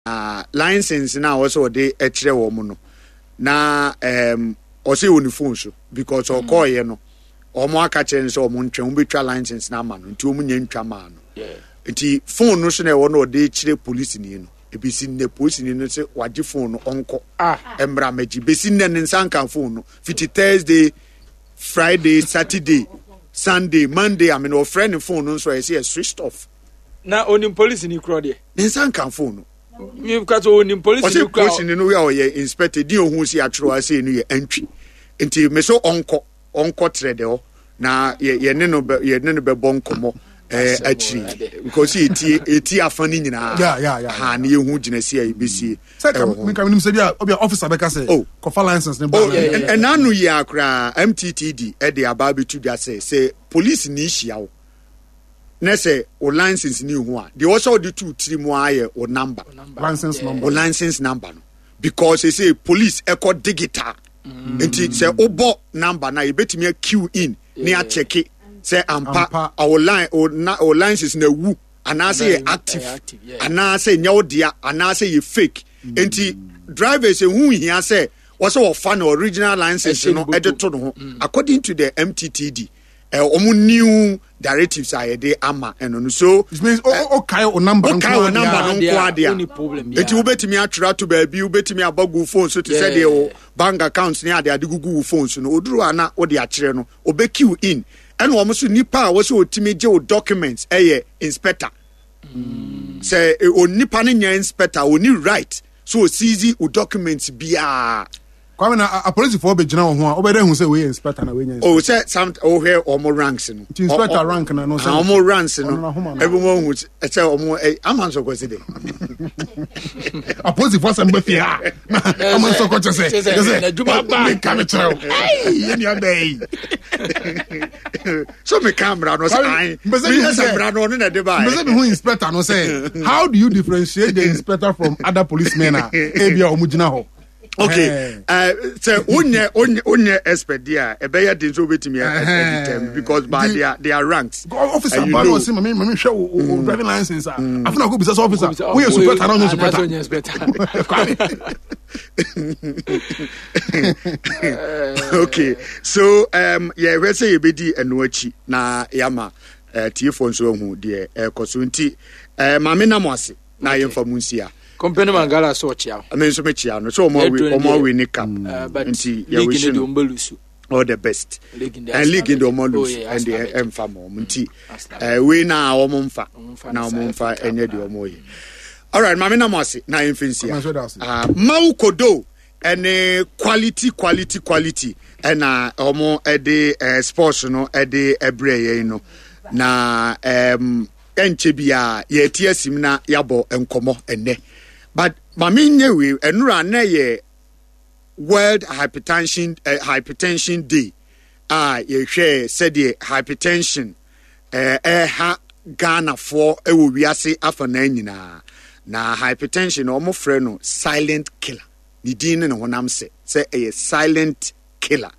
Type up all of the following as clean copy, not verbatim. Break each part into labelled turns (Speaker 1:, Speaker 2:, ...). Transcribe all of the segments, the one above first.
Speaker 1: license na also de ekire wo mu no na o say on phone so because o call ye no o mo aka kire so o mo ntwe o betwa license na ma no nti o mo nya ntwa ma no nti phone no so na wo no de kire police ni no ebisi ne police ni no say waje phone no onko embra maji besi ne nsanka phone no fiti Thursday, Friday, Saturday, Sunday, Monday I mean o friend phone no so I say switched off
Speaker 2: na onim police ni kro de
Speaker 1: nsanka phone no
Speaker 2: me because onim police ni kro
Speaker 1: police ni no we are inspector di ohun si atro ase no ye antwi nti me so onko trade o na ye ne no be bonkomo actually because eti afani nyina ha na ye hu gina si ibesi
Speaker 3: say me kam nim say bia obi officer be ka say kofa license ne ba
Speaker 1: and anu ye akra MTTD e de ababetu bia say police ni hia wo na say o license ni hu a de also the 2-3 mu aye o number license number no because they say police echo digital enti say obo number na e betimi a queue in ni a check it say ampa our line or license na wu ana say active ana say nyawodia ana say you fake enti drivers who here say was our fan original license no edit no according to the MTTD new directives are there ama and so
Speaker 3: it means okay o number
Speaker 1: no kwa dia enti wo betimi atwera to baby wo betimi abagu phone so to say the bank accounts ni ade gugu phones no oduru ana wo de akire no obekiu in and wo so nipa wo so otimi je o documents inspector say o nipa ne nya inspector oni right so seize o documents bia
Speaker 3: kwame na a police for be gina ho a obere hu say we inspector na we nya
Speaker 1: oh say some here omo ranks no
Speaker 3: inspector rank na no say
Speaker 1: omo ranks no everyone hu say omo amanso go say dey
Speaker 3: a police for some be fear amanso go say na juma ba come tell hey you dey
Speaker 1: so me camera no say me camera no na dey by
Speaker 3: me say who inspector no say how do you differentiate the inspector from other policemen e bia omo gina ho.
Speaker 1: Okay, so onye expert there, a better thing so wait me because by they are ranked.
Speaker 3: Officer, but no see me show driving license. I feel go business officer. We are super around
Speaker 1: Okay, so yeah, we say be di enuachi na yama tiefo so hu de ekosunti mame na moase na yemfa munsia.
Speaker 2: Company Mangala so chia.
Speaker 1: I mean so much no so more we nick up.
Speaker 2: But you
Speaker 1: all the best. And league in the Omolus and the Mfamo Munti. We now Omumfa. Now Mumfa and Yedi Omoy. All right, Mamina Mosi, na infancy. Mau Kodo and quality and Omo Ede sports no Ede Ebre no na enchebia ye tie simna yabo enkomo enne. But mami nyewe enura na ye World Hypertension Day. Ye hwe said the hypertension ha Ghana for ewo wiase afa na nyina. Na hypertension omo frɛ no silent killer. Ni din no honam say a silent killer.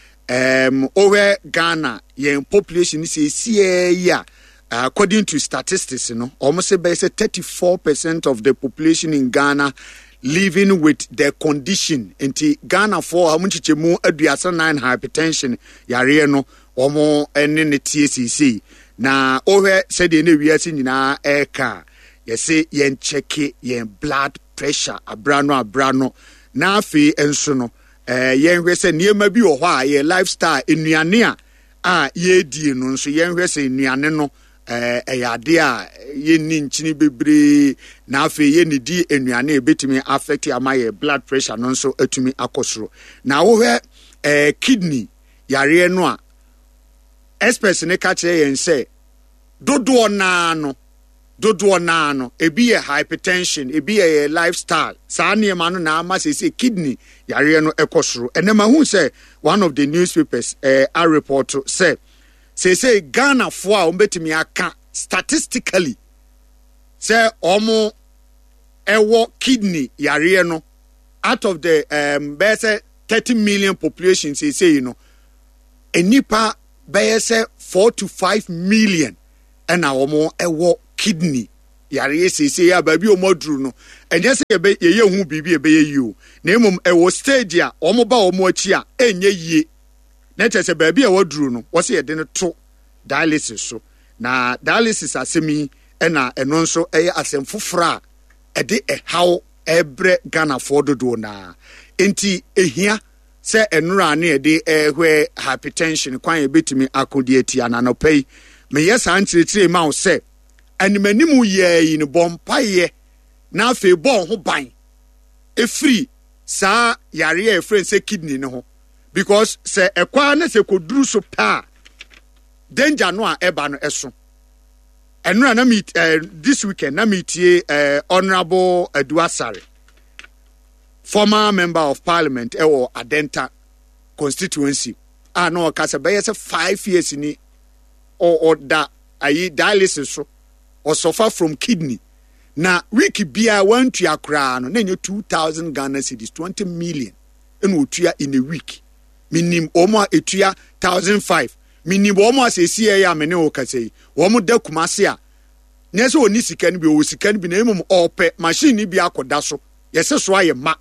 Speaker 1: Over Ghana ye population is ya. According to statistics, almost about 34% of the population in Ghana living with the condition. Inti Ghana for how much mu aduasa 9 hypertension yare no omo ene ne TCC na ohe said the we are nyina eka yesi yen check yen blood pressure abrano na afi enso no yen hwe se niema bi wo ho a ye lifestyle enuane a ye die no nso yen hwe se enuane no eyade a ye ni nchini bebre na afi ye ni di enuane ebetimi affect amaye blood pressure no nso atumi akosoro na wo hwe kidney yare no a experts ne ka kire yen se dodo na no ebi ye hypertension ebi ye lifestyle sa na ma no na ama se kidney yare no ekosoro enema hu se one of the newspapers a report say Ghana for ombetimi aka statistically say omo ewo kidney yare no out of the say 30 million population say you know enipa say 4 to 5 million and omo ewo kidney yare sese ya ba bi o modru no enye se ye hu bibi ebe ye yi o na emom e wo stage a omo ba omo achi a enye yie na chese ba bi e wodru no wo se ye de no to dialysis so na dialysis asemi na eno nso eye asem fofora e de haw ebre Ghana for dodo na enti ehia se enura na e de ehwe hypertension kwan e betimi akodi ati ananopai me yes anchire ma wo se animanimu ye ni bompaye na afi bon ho ban efri sa yare e friend say kidney ne ho because se ekwa na se koduru so pa danger no a eba no eso enura na meet this weekend na meetie honorable Aduasare, former member of parliament or Adenta constituency no kasa be yes 5 years ni or da ayi dialysis so or suffer from kidney. Na wiki bia one to akra no na 2,000 Ghana cedis 20 million en otua in a week. Minim omo etua 1,500. Minim omo asesi ya me ne o kasei. Omo da kumase a. Nyeso oni sika ni bi o sika ni bi na emom ope machine ni bi akoda so. Yese so aye ma.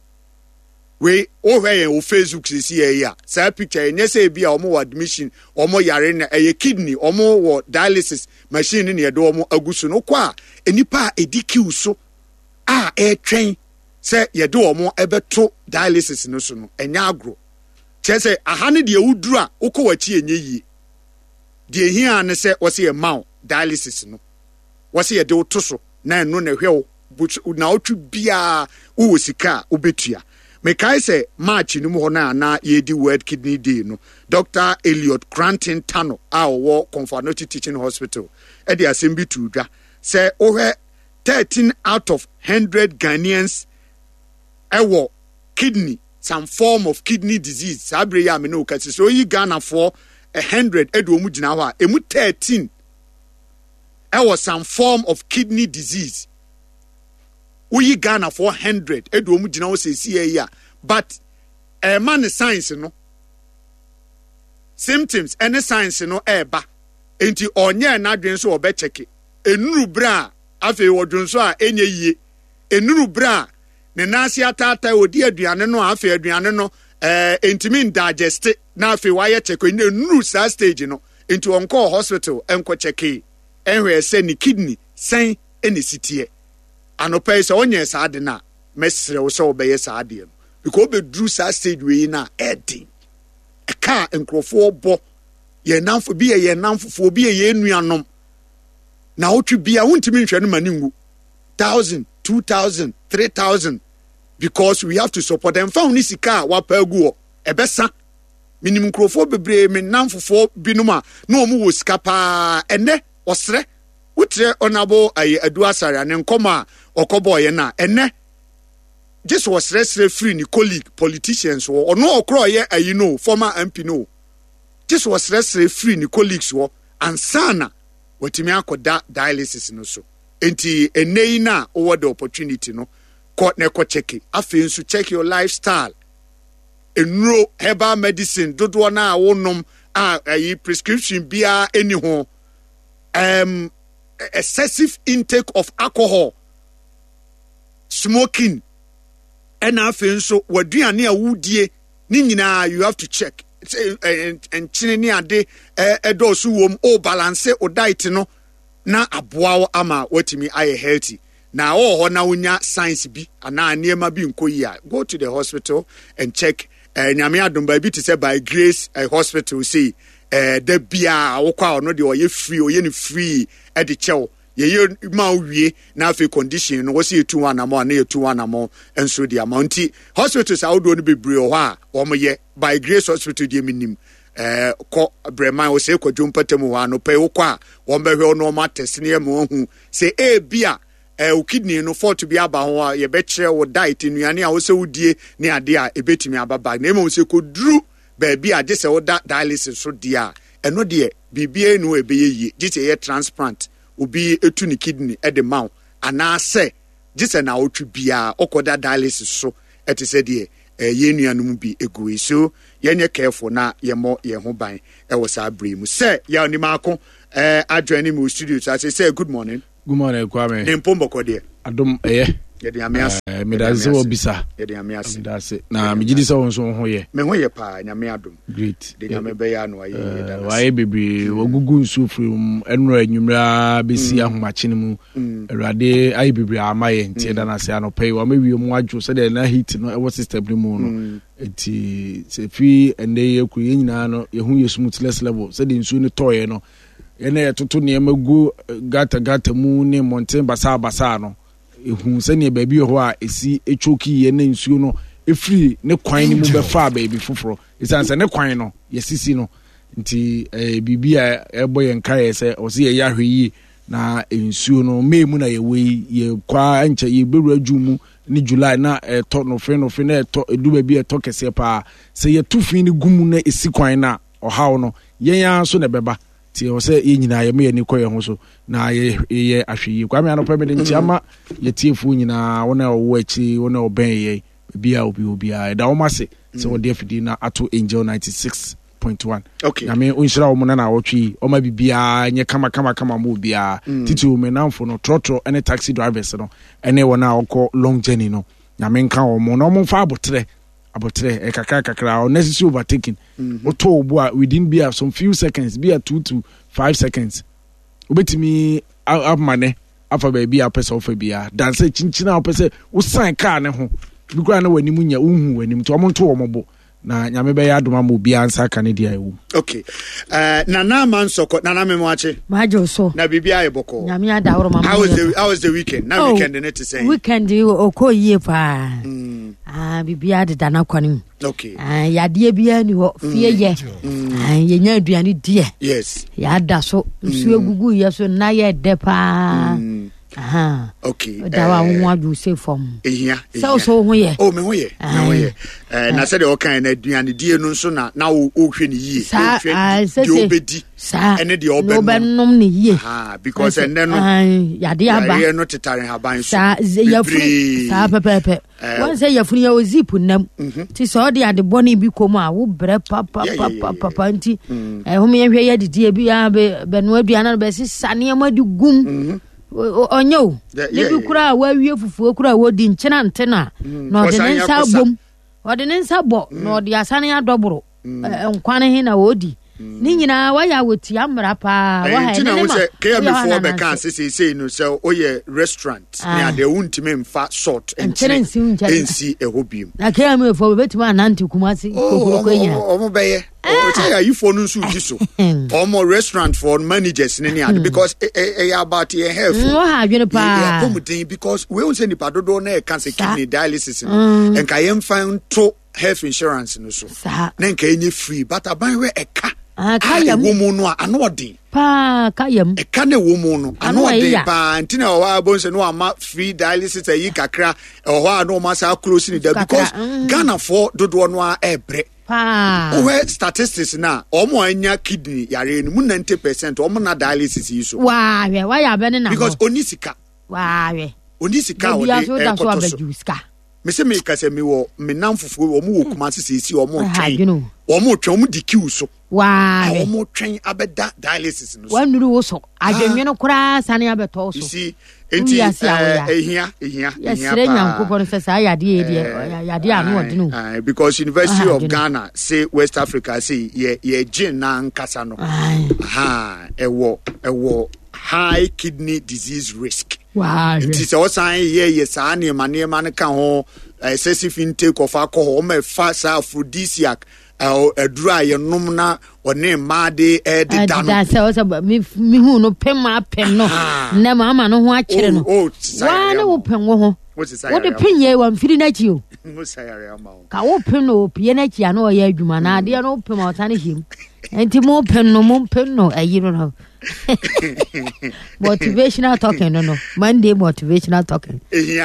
Speaker 1: We o hwe o Facebook sisi ya. Sa picture nyese bi a omo admission, omo yare na eye kidney, omo wo dialysis machine ni edo omo agusu no kwa enipa edikiu so a etwen se yedo omo ebeto dialysis no so no enya agro chese aha ne de wuduru a ukowachi enye yi de hia ne se wose ye maw dialysis no wose ye de woto so na eno na hwe na otwu bia wo sika obetua me kai se March ni mu ho na yedi World Kidney Day no Dr. Elliot Cranton Tano a wo Comfortability Teaching Hospital e de asembi tudwa se ohwe 13 out of 100 Ghanaians ewo kidney, some form of kidney disease. Sabre ya me no kasi so yi Ghana for 100 edo mu gina ho a emu 13 ewo some form of kidney disease. Uyi Ghana for 100 edo mu gina ho se si ya but man science no symptoms any science no eba enti onye na dwen so obe check enuru bra afi wodun so a enye yie enuru bra ne nasi atata odi aduane no afi aduane no entimin digest na afi waye check enuru sa stage no enti onko hospital enko check enwe se ni kidney sen eni sitie anopai so onye sa ade na mesre wo so obeye sa ade no because be dru sa stage we na edin eka enkrofo bo ye namfo bi ye namfo bi ye nuanom na otwi bia wontimi nhwe no mani ngu 1,000 2,000 3,000 because we have to support them found ni sika wa pagu ebesa minim nkrofo bebre me namfo binuma na omu wo sika pa ene osre utre onabo ayi Aduasare ne nkoma okobo ye na ene just was restless free ni colleague politicians or no okro ye ayi no former MP no just was restless free ni colleagues wo ansana watimi akoda dialysis no so enti enei na over the opportunity no ko ne ko check afi nso check your lifestyle enro herbal medicine dodo na wonom ayi prescription bia any ho excessive intake of alcohol, smoking, and afi so waduane a wudie ni nyina you have to check and chineni ade edosu wom o balance o diet no na aboa ama watimi aye healthy na ho na unya science bi ana niema bi nkoyi a go to the hospital and check nyame adom ba bi to say by grace hospital say da bia wokwa ono de oye free oye ni free e de chew ye ma wie na afi condition no wose etu anamo na etu anamo enso di amounti hospitals awodo no bebre ho a omoye by grace hospital di minim ko brema wo se ko dwompatem ho ano pe wokwa wo behwe ono ma test ne mo hu se bia o kidney no for to be aba ho a ye be kire wo diet nuane a wo se wudie ne ade a ebetimi ababa na emo se ko duru baby a just wo dialysis so dia eno de bibie no ebeye just ye transplant obi etu ni kidney e de maw ana se just na otwu bia okoda dialysis so etise de ye nuanum bi egui so yenye careful na ye mo ye ho ban e wo sa bremu se ya ni mako adwani mu studio so I say good morning.
Speaker 4: Good morning, Kwame.
Speaker 1: Nempombo de.
Speaker 4: Adom
Speaker 1: Yedi amias.
Speaker 4: Medase obisa.
Speaker 1: Yedi amias.
Speaker 4: Medase. Na mejidi se won so ho ye.
Speaker 1: Me ho ye pa nyame adom.
Speaker 4: Great.
Speaker 1: De nyame be ya no aye da.
Speaker 4: Waye bebre wogugu nsu frum enro anwumra besi ahomache ne mu. Awurade aye bebre amaye ntie da na se anopai wa mawie mu adwo se de na heat no ewo system ne mu no. Eti se fi ende ye ku ye nyina no ye hu ye smoothness level se de nsu ne toye no. Ene etoto ne magu gata mu ne mountain basa no. Ehun se ne baabi ho a esi echoki ye na nsuo no efiri ne kwan ni mu be fa baabi foforo isanse ne kwan no yesisi no nti bibi a ebo ye nka ye se o se ye yahwe yi na nsuo no memu na ye we ye kwa anche ye beru adwumu ni July na to no fe na to edu baabi to kese pa se ye tufi ni gumu na esi kwan na ohaw no ye yan so na beba ti o se ye nyina ye me ni koye ho so na ye ahwe Kwame anopa me de ntiama ye tiefu nyina wona wo achi wona oben ye bia obi da wo mase se wo de afidi na ato Angel 96.1
Speaker 1: okay
Speaker 4: na me onhira wo na wotwi o ma bibia nye kama mo bia titu me namfo no trotro ene taxi drivers no ene wona okọ long journey no na me nka wo mo no mo fa abotre kakra unnecessary overtaking oto obo a within be some few seconds be 2 to 5 seconds obetimi abmane afa ba bia pesa ofa bia dance chinchina opese wo sign car ne ho bikura na wani munya unhu wani to omonto omobo na nyame be ya adoma mo bia ansa ka ne dia ewu
Speaker 1: okay nana mansoko nana memwache
Speaker 5: majo so
Speaker 1: na bibia eboko
Speaker 5: nyame adawro mama
Speaker 1: how was the weekend now weekend net to say
Speaker 5: weekend okoyie pa bibia de dana kwani
Speaker 1: okay
Speaker 5: yade bia ni ho fie ye yenya aduane die
Speaker 1: yes
Speaker 5: yada so nsu egugu ye so na ye de pa
Speaker 1: okay
Speaker 5: dawa won adu se form
Speaker 1: ehia
Speaker 5: so ho ye
Speaker 1: me ho ye na se de o kan na aduane die no so na o hwe ni yie o hwe di obedi ene de
Speaker 5: obenum ni yie
Speaker 1: because ene no
Speaker 5: yade aba
Speaker 1: ye no tetare haban so
Speaker 5: sa pepepe won say yafuni ya ozip nam ti so de ade boni bi komu a wo bre papa nti home ye hwe ye didie bi ya be no aduane no be sisane amadi gum onyo ne bi kura wa wie fufuo kura wo di nchena ntena na ordinance bom ordinance bo na odi asane adobro nkwane he na wodi ni nyina wa ya woti amra pa wa ha ne ma
Speaker 1: ke before be kan say no so oye restaurant ne ade wuntime mfa salt ensi ehobiem
Speaker 5: na ke am before betima ananti kumasi kokoko nya
Speaker 1: omo beye o say you for no so ji so omo restaurant for managers ne ade because about your health
Speaker 5: wa ha dwene pa
Speaker 1: because we won say ni padodo na e kan say kidney dialysis en ka yem fan to health insurance no so na nka enye free but aban we eka kayam womu no anodin
Speaker 5: pa kayam
Speaker 1: eka ne womu no anodin pa ntina wa bonse no ama free dialysis ayi kakra ho a no ma sa close ni da because Ghana for dodo no a ebre pa o statistics na omo anya kidney yare no mu 90% omo na dialysis yi so
Speaker 5: wa ya be ne na
Speaker 1: because onisika onisika o de me se me kase me wo me namfofo wo mu wokumase sisi wo mu twen wo di kiu so wo mu twen abeda dialysis no so
Speaker 5: wanuru wo so adwenwe no kura sane abeto so
Speaker 1: si enti ehia
Speaker 5: yesre nyankopɔ no sɛ saa yade anu ɔde no
Speaker 1: because University of Ghana say West Africa say ye gene na nkasa no ewo high kidney disease risk.
Speaker 5: Wow.
Speaker 1: It is also yes, any money man can excessive intake of alcohol, me fast aphrodisiac, a dry numna or name Made
Speaker 5: that's also me who no pen my pen no. Never mamma no watch it. Why no open wo? What the pin ye one feeding at you? Ka open no pianeti and no ye jumana, dear no pen out him. And Timo pen no, a year no. Motivational talking, no. Monday motivational talking.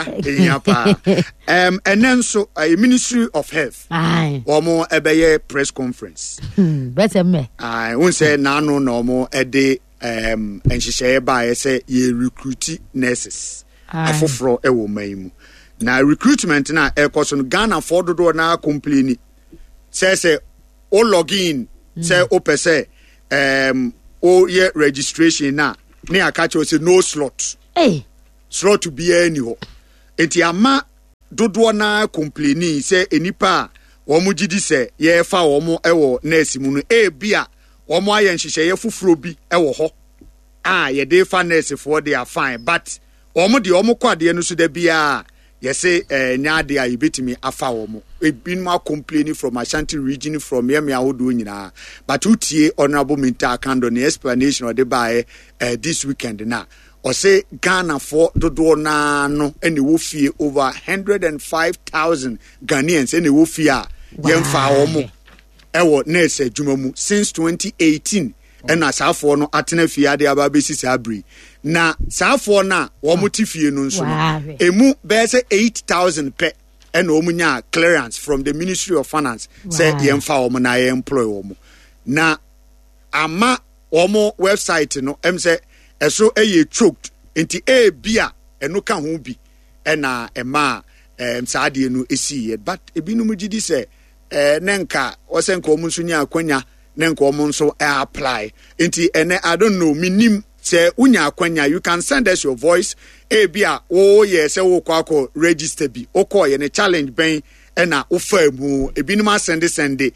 Speaker 1: And then so a Ministry of Health. Or more a press conference.
Speaker 5: Better me.
Speaker 1: I won't say nano no more a day and she say by say ye recruit nurses. For a woman. Now recruitment na e person Ghana for the door na complain. Say o login say o pese o ye registration na ne aka che say no slot slot bi ani ho enti ama dodo na complaini say enipa wɔn gidi sɛ yɛfa wɔn ɛwɔ nurse mu no bia wɔn ayɛ nhyehyɛeɛ foforo bi ɛwɔ hɔ yɛde fa nurse for they are fine but wɔn de wɔn kɔ adeɛ no so da bia yɛsɛ nyaade a yɛbɛtumi afa wɔn ebinom complain from Ashanti region from yɛmɛ ahodoɔ nyinaa but utie honorable Minta Kando ne explanation ɔde baeɛ this weekend na ɔsɛ Ghana for dodo na no ɛna ɛwɔ fie over 105,000 Ghanaians ɛna ɛwɔ fie a yɛmfa wɔn ɛwɔ nurse adwuma mu since 2018 ɛna saafoɔ no atena fie ade aba bɛsi saa bere na saafoɔ no a wɔn te fie no nso no emu bɛyɛ sɛ 8,000 pɛ ɛna wɔn nya clearance from the Ministry of Finance sɛ yɛmfa wɔn na yɛemploy wɔn na ama wɔn website no ɛm sɛ ɛso ɛyɛ choked nti bia ɛno ka ho bi ɛna ɛma saa adeɛ no ɛsiiɛ but ebinom gyi di sɛ nenka ɔsɛ nka ɔmo nso nya akwanya nenka ɔmo nso apply nti ɛnɛ I don't know minim sɛ unya akwanya you can send us your voice bia yɛ sɛ wo kɔ register bi okɔ yɛ ne challenge bɛn ɛna wofa mu ebinom asende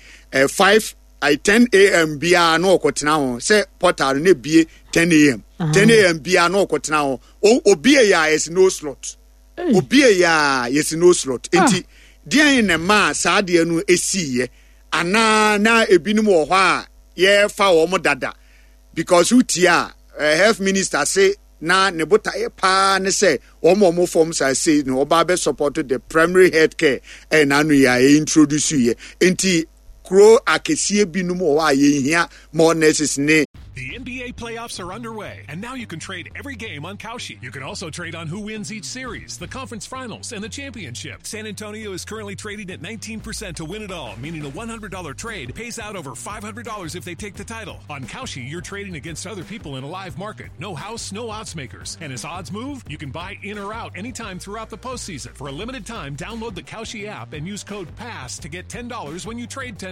Speaker 1: 10 a.m. bia na okotena ho sɛ portal ne bie 10 a.m. 10 a.m. bia na okotena ho obie ya is no slot obie ya yes no slot enti deɛ ne ma saa deɛ no esiye ana na ebinom wɔ hɔ a yɛ fa wɔn dada because utia health minister say na ne botae pa ne say wɔn form say no oba be support the primary health care na no ya introduce ye enti kro akesie binum wɔ hɔ a yɛhia more nurses ne.
Speaker 6: The NBA playoffs are underway, and now you can trade every game on Kalshi. You can also trade on who wins each series, the conference finals, and the championship. San Antonio is currently trading at 19% to win it all, meaning a $100 trade pays out over $500 if they take the title. On Kalshi, you're trading against other people in a live market. No house, no odds makers. And as odds move, you can buy in or out anytime throughout the postseason. For a limited time, download the Kalshi app and use code PASS to get $10 when you trade $10.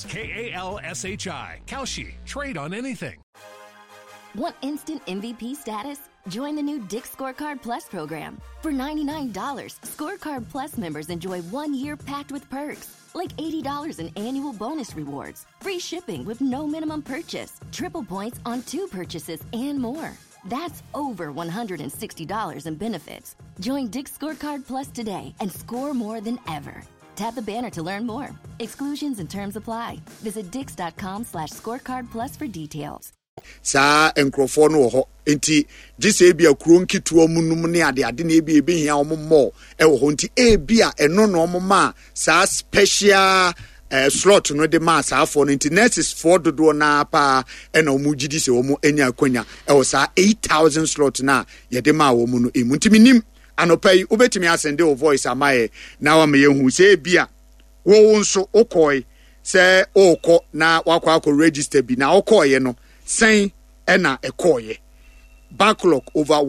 Speaker 6: KALSHI. Kalshi. Trade on anything.
Speaker 7: Want instant MVP status? Join the new Dick's Scorecard Plus program. For $99, Scorecard Plus members enjoy 1 year packed with perks, like $80 in annual bonus rewards, free shipping with no minimum purchase, triple points on 2 purchases, and more. That's over $160 in benefits. Join Dick's Scorecard Plus today and score more than ever. Tap the banner to learn more. Exclusions and terms apply. Visit dix.com/scorecard plus for details.
Speaker 1: Sa enkrofo no ho enti gise bia kuro nkituo munum ne ade na ebia ommo e ho nti bia eno no omma sa special slot no de ma sa afo no nti nurses for dodo na pa ena omugidi se omo enya akwanya e wo sa 8,000 slot na ye de ma wo mu no emu nti minim anopai obetimi asende o voice amaye na wa me yehu se bia wo nso okoi se okọ na wakọ register bi na okoye no saying ena ekoye backlog over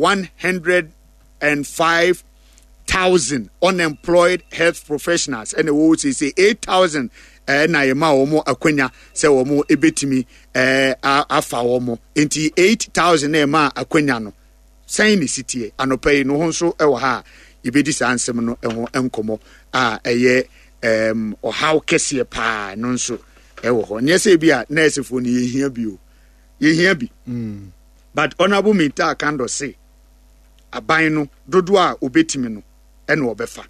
Speaker 1: 105,000 unemployed health professionals and we would say 8,000 na yema omo akwanya se omo ebetimi afa omo enti 8,000 na ma akwanya no saying city anopai no honso ewo ha ibedi sansem no eho enkomo eye how kese pa no nso ewo ho nyese bia nurse fo ni yehia bio ye hear bi but honorable Minta Kando say aban no dodo a obetimi no ene obefa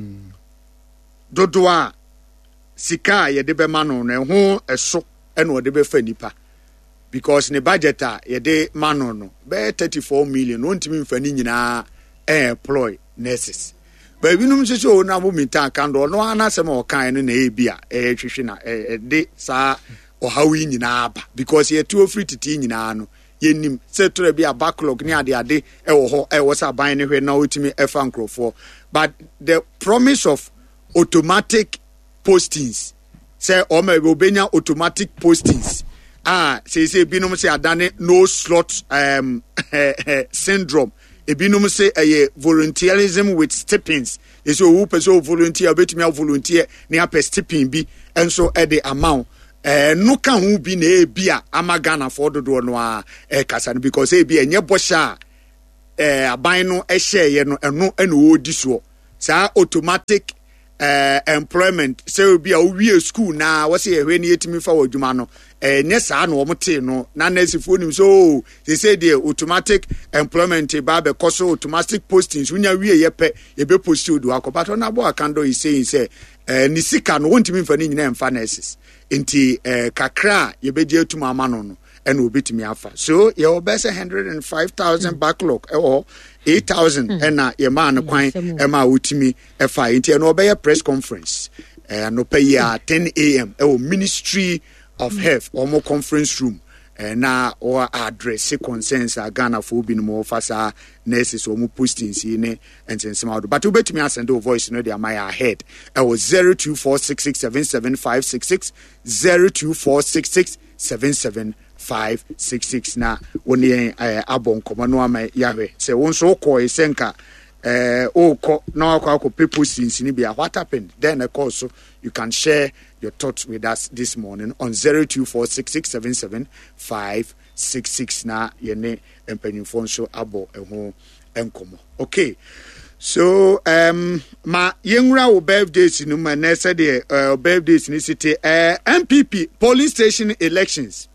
Speaker 1: dodo a sika ye de be ma no na ho eso ene o de be fa nipa because ne budget a ye de ma no be 34 million no ntimi mfa ni nyina employ nurses but we no mse o na Minta Kando no anasem o kan no na e bia hwehwe na de sa or how we nyina aba because ye too free titi nyina no yenim se tore bia backlog ni ade e wo ho e wo sa ban ne hwe na otimi efa nkrofo but the promise of automatic postings say o ma be obenya automatic postings say binom say adane no slot syndrome ebinom say volunteerism with stipends is who person volunteer betimi volunteer ni a stipend bi enso e the amount no ka hu bi na ebia amagana for dodo no kasa no because ebia enye bosha aban no share no eno odi so saa automatic employment so be a we school na what say when yetimi fa wadwuma no nye saa no omote no na nasifo nim so they say the automatic employment ba be koso automatic postings unya wie yepe be post odu akobato na bo akando is saying say ni sika no wontimi fa ni nyina emfa nurses enti kakra ye beje atuma amano no and obetimi afa so ye obese 105,000 backlog or 8,000 and ye man kwan ema utimi efa enti no obeye press conference no pay 10 a.m. Ministry of Health or more conference room na or address concerns Ghana for being more fasa nurses or more postings in and send some out but to bet me I send a voice no they my ahead 0246677566 0246677566 na woni abon komano ama yahwe say won so ko isenka ko na akwa people since ni bia what happened then of course so you can share your thoughts with us this morning on 0246677566 na yene empanimfo so abo eho enkomo okay so ma yenwura wo birthdays no ma na said the birthdays ni city MPP polling station elections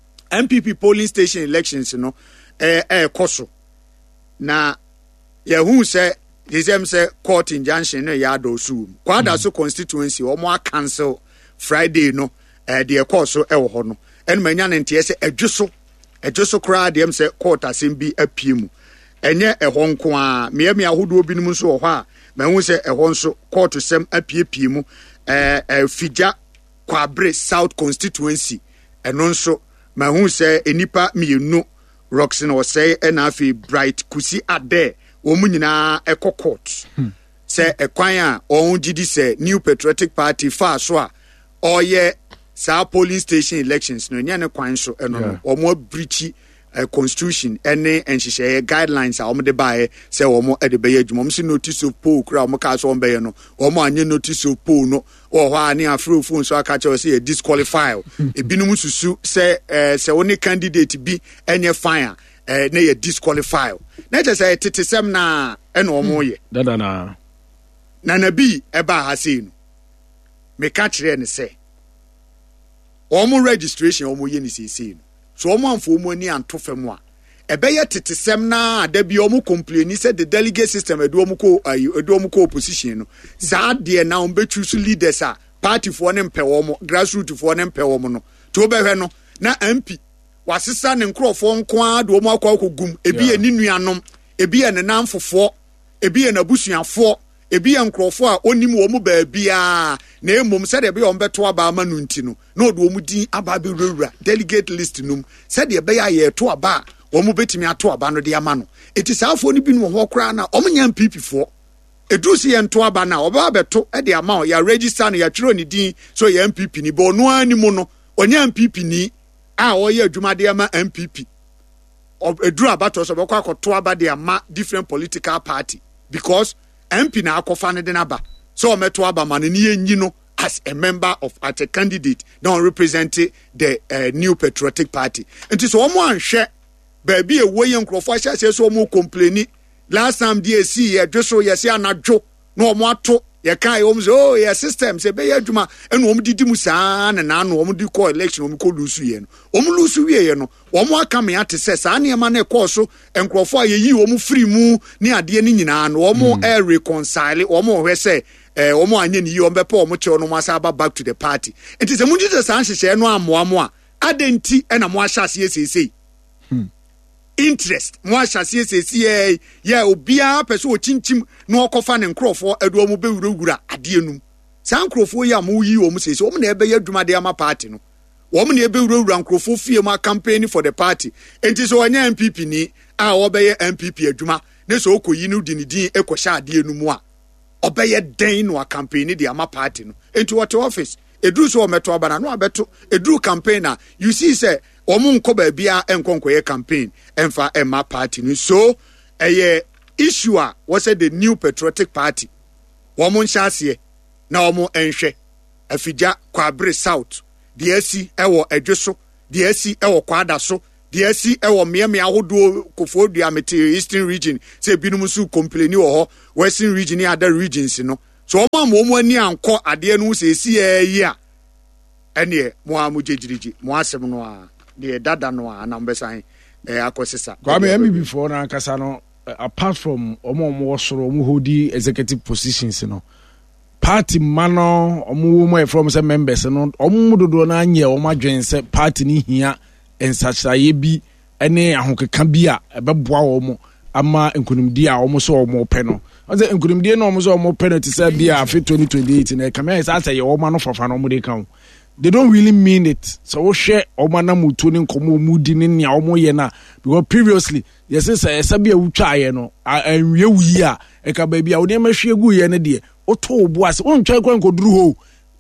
Speaker 1: no koso na who say the same say court injunction no ya do su kwada so constituency o mo cancel Friday no the course so ho no en manya ntie say adwuso kra dem say court asem bi apiem enye ho nko a me ahodo obinim so ho a ma hu say ho nso court sem apiepiem fija kwabre south constituency eno nso ma hu say enipa mienu Roxin was say enafi bright kusi ade omunyina eko court say ekwan a on gidi say New Patriotic Party fa so a oye sa polling station elections no nya ne kwan so eno omo breach constitution ene enhihye guidelines a omo de bae say omo e de beye adwuma omo si notice of poll kra omo ka so omo beye no omo anye notice of poll no o ho ani afro phone so aka che say disqualify ebinum susu say only candidate bi enye fine na ye disqualify na je say tetesem na ene omo ye
Speaker 4: dada na
Speaker 1: bi eba ha sei no me ka kire ne say omo registration omo ye ni sei no so omo amfo omo ni anto fam a ebeye tetesem na da bi omo complain say the delegate system edu omo ko opposition no za de na on be choose leaders a party for ne mpe omo grassroots for ne mpe omo no to obehwe no na MP wasesa ne nkrofo nko a de omo akwa akogum ebi eni nuanom ebi ene namfofo ebi ene abusuafo ebi nkrofo a onim wo mu baabia na emom se de be o mbeto aba ama no nti no na ode omu din aba be rura delegate list num se de be ya ye to aba omu betimi ato aba no de ama no eti saafo ni bi no ho kra na omunya MPP fo edusi ye nto aba na oba beto e de ama ya register no ya twiro ni din so ye MPP ni bo no ani mu no onya MPP ni a oye adwuma de ama MPP eduru abato so be kwa akoto aba de ama different political party because MP na akofa ne de naba so ometo aba man ni enyi no as a member of at a candidate now representing the New Patriotic Party and so omo anhwe baabi ewoye nkrofo ahye so omo complain last time DAC ye dwoso ye se anadwo na omo ato ye kan omo so ye system se be ye adwuma eno omo didi mu saa na na no omo di call election omo ko lusu ye no omo lusu wie ye no omo aka me ate se saa ne ma na call so nkrofo ayeyi omo free mu ni ade ni nyina no omo reconcile omo hwe se omo anye ni omo bepo omo che no masaba back to the party it is a munjije san hyehyɛ no amoamo a adenti na mo ahyase esesei interest mo ahyase esesei ye obia pese ochinchim na okofa ne nkrofo adu omo bewurawura ade enum san nkrofo yi am yi omo sesei omo na ebe ye adwuma de ama party no omo na ebe wurawura nkrofo fie ma campaign for the party enti so onya MPP ni a obeye MPP adwuma ne so okoyi no di ekohya ade enum a obeye den no campaign di ama party no into what office edru so meto abana no abeto edru campaigner you see say omo nko ba bia enkonkoye campaign emfa emma party no so issue a was the New Patriotic Party womo nhyase na womo enhwe afija kwabre south de asi ewo adweso de asi ewo kwada so de deɛ si ɛwɔ mmea ahodoɔ Kofoɔ dua mete Eastern region sɛ binom nso complain wɔ hɔ Western region ne other regions no so ɔmo ani ankɔ adeɛ no sɛ esi yi a ɛneɛ mo a mo gyegyirigye mo asɛm no a deɛ dada no a na mbɛsan akɔsesa
Speaker 4: Kwame MB before na ankasa no apart from omo soro omo hodi executive positions no party mano omo mo from some members no omo dodo na anye omo adwen se party ni hia ensachaye bi ene ahokeka bi a ebeboa omo ama nkunimdi a omo so omo pɛ no ɔze nkunimdi na omo so omo pɛ no te sɛ bi a fe 2028 na kamia isa say omo no fafa no omo de kan they don't really mean it so we share omo na mutu ni nkomo mudi ni nia omo ye na because previously yes say sabi a wutwa ye no anwie wuyi a eka ba bi a woni ma hwe gu ye ne de oto obo ase won twa kwa nkoduru ho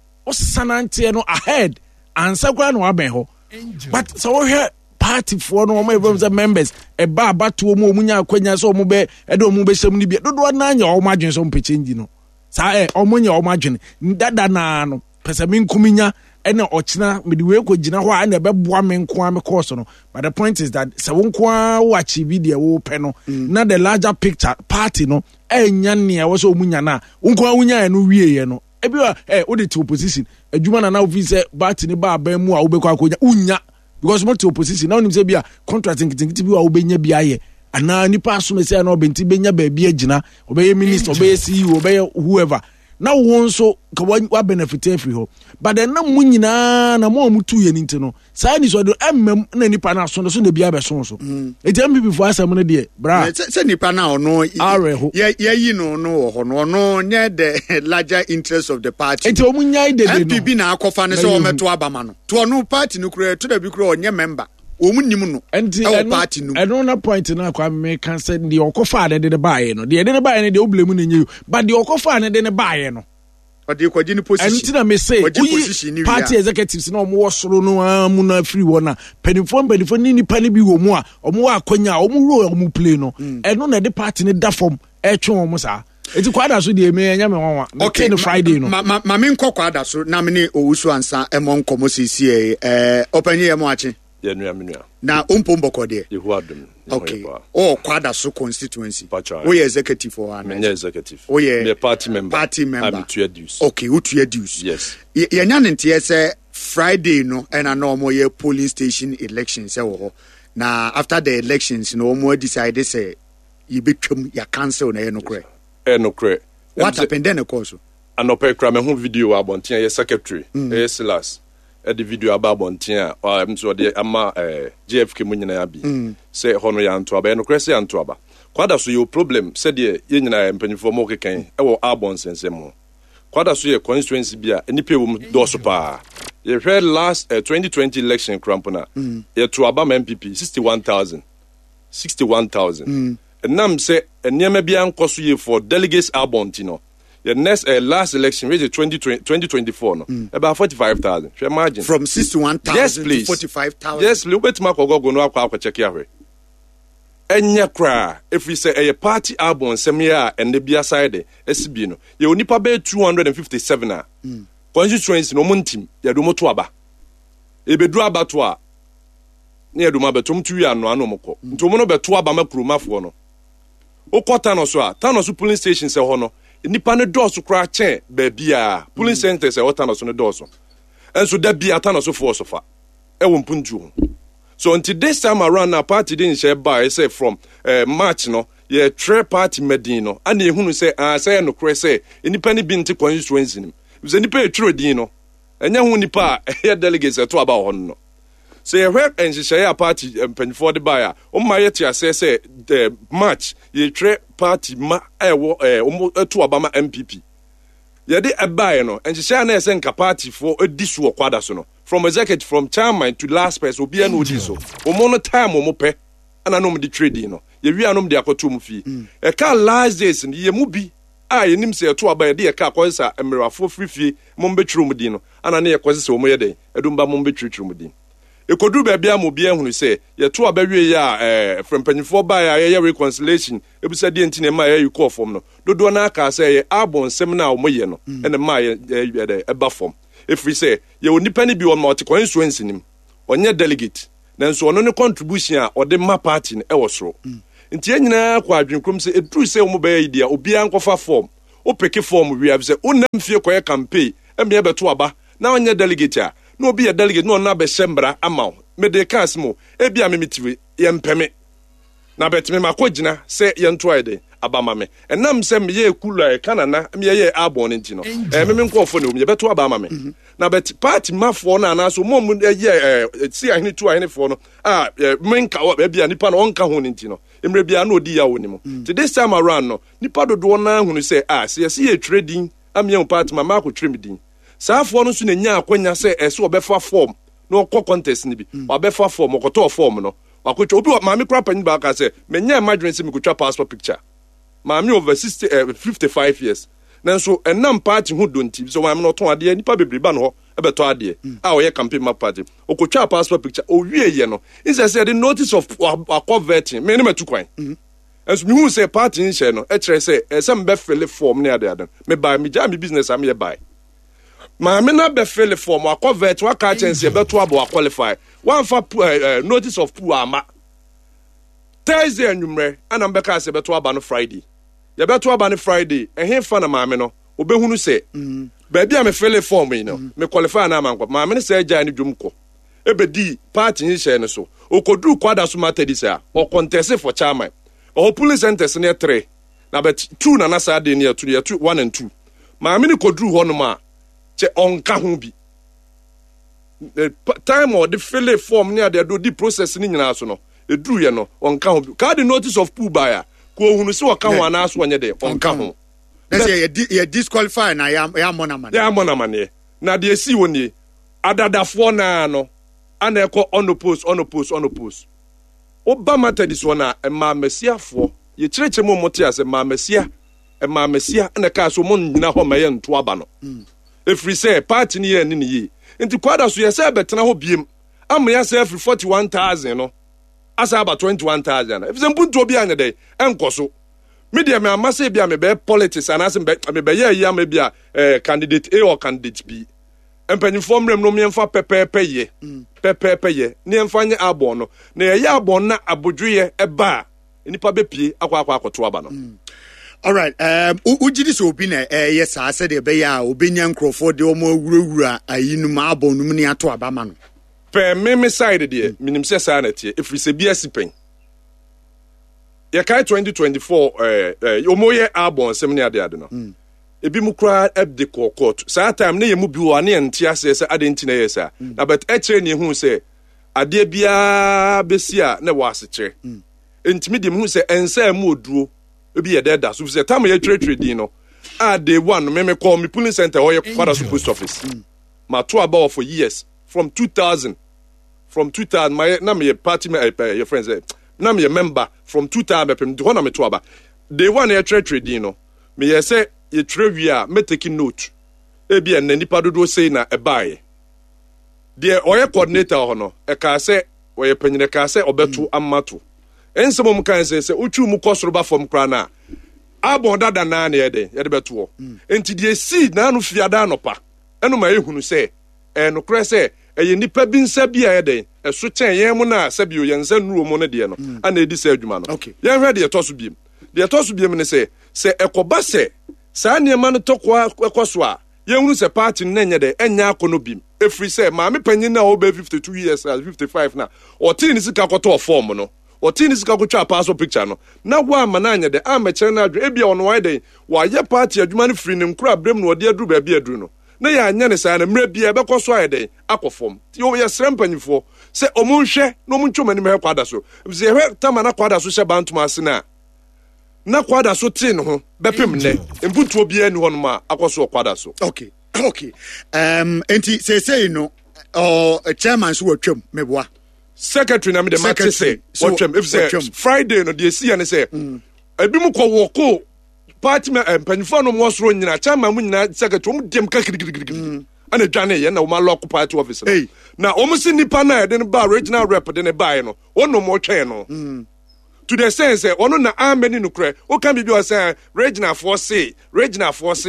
Speaker 4: osanante no ahead ansa kwa no aben ho but so we party for no omo even the members e ba abato omo omunya akwanya so omo be e do omo be hyem ni bia dodo na anya omo adwen so mpechenji no sa omo nya omo adwen dada na no pese min kuminya ene ochina me de we ko gina ho a na be boa me nko a me course no but the point is that se won ko a wo achieve dia wo pe no na the larger picture party no enya ne wo so omunya na nko a wunya no wie ye no e bi wo de to opposition adwuma na ofi se party ne ba ba mu a wo be kwa konya unya because mo to opposition na onim se bia contract nkitikiti bi wa wo benya bia ye ana nipa so me se na obenti benya ba bia gina obeye minister obeye CEO obeye whoever na won so ka wa benefit every ho but then na mu nyina na mo amutu ye ninti no sai ni so do emmem na nipa na so na bia be so eti MPP fo asem no de bra
Speaker 1: se nipa na ono ye yi no ho no nye the larger interest of the party
Speaker 4: eti omunya ide de no
Speaker 1: MPP na akofa ne so o meto abama no to ono party no kura to da bi kura onye member omunim no e party no
Speaker 4: eno na point na kwa me kan say the okofa de baaye no de baaye no de oblemu na nyeyu but the okofa ne de baaye no
Speaker 1: odi kwaji ni position
Speaker 4: entina me say party executives na omo wosoro no amu na free wona penifo ni nipa ne bi wo mu a omo akonya omo role omo play no eno na de party ne da form etwe omo sa eti kwada so de me enya me wanwa okay no Friday no
Speaker 1: ma me nkọ kwada so na me ne owusu ansa emo nkomo sisi openye emo achi
Speaker 8: ya nua
Speaker 1: na ompombo de
Speaker 8: yehu adum
Speaker 1: okay kwada so constituency we executive for an
Speaker 8: executive we party member I'm to dues
Speaker 1: okay who to dues
Speaker 8: yes
Speaker 1: ye nya ntie say Friday no na mo ye polling station elections e wo na after the elections no mo decide say you betwam ya cancel na no kre what happened then of course
Speaker 8: anope kra me hu video abonten ye secretary Silas the video about Bontia or so the ama JFK munyina ya bi say hono ya nto aba no krese ya nto aba kwada so your problem said ye nyina mpanyifo mo kekan e wo abon sensem kwada so ye constituency bia enipa wo do so pa ye hwe last 2020 election crampona ye to aba MPP 61000 enam say enema bia nkoso ye for delegates abontino the next last election which is 2024 no about 45,000 share margin
Speaker 1: from 61,000
Speaker 8: yes, to
Speaker 1: 45,000
Speaker 8: yes please ma go no akwa check ya hwe enya kra if we say a party album semia and the bia side SB no ye onipa be 257 a constituency no montim ya do moto aba e bedru aba to a ne ya do ma betom tu ya no anomko ntomo no beto aba makromafo no okota no so a tanoso polling station se ho no nipa ne dɔɔso kora kyɛn baabia polling centers e wota no so ne dɔɔso enso da bia ta no so force fa e wo mpuntu ho so until this time around na party din share by say from March no ye tre party medin no ana ehunu say say no kora say nipa ne bi nte constituency nim ze nipa etwero din no enya hu nipa ye delegates to aba ho no so ye hwe enhyehyɛ party mpanifo de ba ya o ma ye tia say the March ye tre party ma ewo to aba ma MPP ye de abaye no enhyehyɛ na ese nka party for edisu okwada so no from executive from chairman to last person obi na odi so omo no time omo pe ana no mo di trading no ye wi anom de akoto mu fi e ka last days ni ye mu bi a ye nim se to abaye de ye ka konsa emerafo frifie mo mbetwiro mu di no ana na ye kwese se omo ye den edumba mo mbetwiro mu di ekodu baabi amobia hunu se ye to abawie ya from panyifo ba ya ye reconciliation ebusa de ntine ma ye call form no dodo na aka se ye abon sem na omoye no ene ma ye eba form if we say ye onipa ni bi on multi constituency nim onye delegate nanso ono ne contribution a ode ma party ne ewo soro nti enyina kwa adwenkrom se eduru se wo be idea obi ankofa form o peke form wi abse onam fie koye campaign emia beto aba na onye delegate a na obi ye delegate na ona be shembra ama me de kasmo ebia me mitiwe ye mpeme na betime makogina se ye ntoide abama me enam se me ye kula e kanana me ye abon nti no me nkofo ne me beto abama me na bet party mafo na na so mom ye si ahini tu ahini fo no menka ebia nipa no onka ho nti no emre bia na odi ya woni mo to this time around no nipa dodo na hunu se se ye trading amia party mama ko trimidin saafo no so na nya akwanya se ese obefa form no ko contest ni bi obefa form okoto form no wakocho obi maami kra panyi ba ka se menya emergency mi kutwa passport picture maami over 55 years nanso enam party hu donti so maami no ton ade nipa bebre ba no ebeto ade oye campaign map party okotwa passport picture owie ye no inse say the notice of converting me ne matu kwan enso mi hu say party in share no e kire say some be fill form ne ade me buy me jam business am ye buy maami na be fill form convert wa ka chance ye beto abo qualify one for notice of poor ama Thursday anwumre ana mbeka se beto aba no Friday ye beto aba no Friday ehe fa na maame no obehunu se ba bia me fill form yi no me qualify na amankwa maame ne se agya ni dwumko ebedi party ni share no so okoduru kwada so matadis a o contest for chairman o police centers ne 3 na bet 2 na sa de ne 2 1 and 2 maame ne koduru ho no ma che onka ho bi the time or the fill form near the do the process ni nyina so no eduru ye no onka ho ka the notice of pool buyer ko hunu se waka ho ana so onye de onka ho
Speaker 1: na say ye disqualify na ya monamane na de esi woni adadafo na no ana ekọ onopose obama tedi so na ma mesiafo ye kireche mo mote ase ma mesia na ka so mo nyina ho ma ye nto aba no efri say party ni ye ni yi nti kwada so yesa betena ho biem am ya say every 41,000 no asa about 21,000 if zempunto obi anya dey enkoso media me amase bia me be politics and asim me be ya me bia candidate A or candidate B empanyi form rem no me mfa pepepe ye ni mfa nye abon no na ye abon na abodweye eba nipa bepie akwa akoto aba no. All right, ujidi so obi na yes I said e be ya obenya nkrofo de omo awurawura ayinu ma abon no ni ato abama no
Speaker 8: pe me side de minim se sa na tie if se bia sipen ya kai 2024 omo ye abon sem ne ade no ebi mu kra ebde court sa time na ye mu bi wa na enti ase se ade enti na yes na but e kire ne hu se ade bia besia na wa ase kire enti me de mu se ensa mu oduo ebi ye da so se time ye trade no day one me call me polling center or your father's post office ma to about for years from 2000 my na me party your friends na me member from 2000 pem de na me to aba day one ye trade no me ye say ye trade we are me taking note ebi en nipa dodo say na e bae de oye coordinator ho no e ka say oye panyine ka say obeto amato ensemo mu kan say uchu mu kosoro ba fom kra na abon dada na na yede beto enti de seed na no fiada anopa eno ma ehunu say no kra say eye nipa bi nsa bi a yede eso chen yen mu na sabio yen nsa nuo mu no de no ana edi sa adwuma no yen hwe de etoso biem ne say ekoba say sa niema no tokwa ekoso a yen hunu say party na nye de enya akono bim efri say ma me panyin na oba 52 years 55 na o tin ni sika koto form no o tin ni sika kotwa passport picture no na wa mananya de amekere na adwe ebia ono wai de wa ye party adwuma no free ne nkura brem no de aduru ba bia aduru no na ya anya ne sa na mre bia be koso ayede akofom yo ye srempanyifo se omunhwe no omunchoma ni me kwada so ze hwe tama na kwada so hye bantum ase na kwada so tin ho bepem ne mbutu obi ani ho no ma akoso kwada so
Speaker 1: okay enti say no chairman so watwam meboa
Speaker 8: secretary na me de match say watwam if say Friday no de see and say ebi mu ko woko party mpanifo no mo soro nyina chairman mu nyina secretary mu dem ka kirikirikiri ana dwane ye na o ma lock party office na o mu si nipa na de ba regional rep de ne buy no ono mo twen no to the sense ono na ameni no kre o kan bibi o say regional force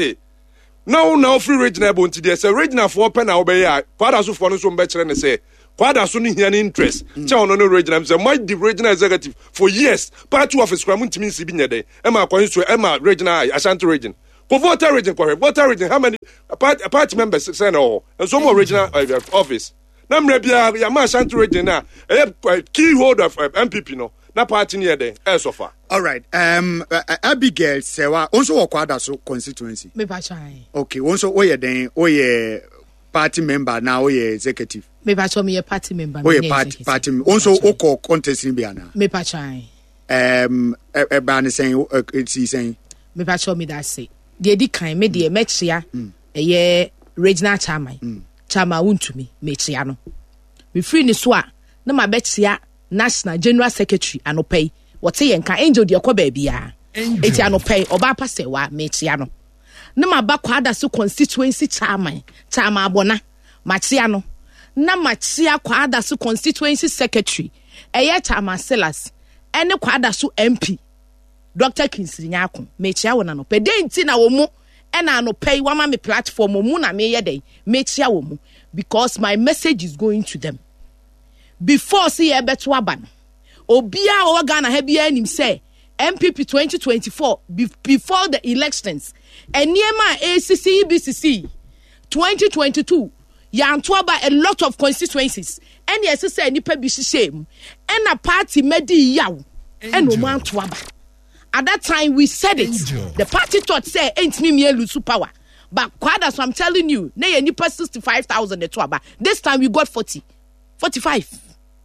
Speaker 8: now free regional bonti dey say regional for pen na obey ya father so for no so mbe kire ne say kwada so no hia interest che ono no regional say my the regional executive for years party office kwa muntimi nsi bi nyede e ma kwan so e ma regional Ashanti region for voter region how many party members say no and some more regional office na mre bia ya ma Ashanti region na key holder of MPP no na party near there so far.
Speaker 1: All right. Abigail Sewa also wakwada so constituency.
Speaker 5: Me pa chai.
Speaker 1: Okay, also oye den oye party member now oye executive.
Speaker 5: Me pa cho me party member.
Speaker 1: Oye party also oko contest ni bia na.
Speaker 5: Me pa chai.
Speaker 1: Ban saying it's saying.
Speaker 5: Me pa cho me that say. The di kan me de mechia eye regional chairman. Chairman wuntumi me chia no. Me free ni so a na ma bechia National General Secretary anopay what say nka angel de akọ baabia eti anopay oba pasewa mechia no na mabakọ adaso constituency chairman abona machia no na machia kwa adaso constituency secretary eye chairman Silas ene kwa adaso MP Dr. Kingsley Nyako mechia wona no pedenti na wo mu ena anopay wama me platform mu na me yede mechia wo mu because my message is going to them. Before see a better ban, Obia or Ghana have him say MPP 2024 before the elections, and near my ACC BCC 2022, Yantuaba a lot of constituencies, and yes, say nipa bishi shame, and a party medi yaw, and no man tuaba. At that time we said it. The party thought say ain't me lusu power, but quite so I'm telling you, nay nipa 65,000 the tuaba. This time we got 45.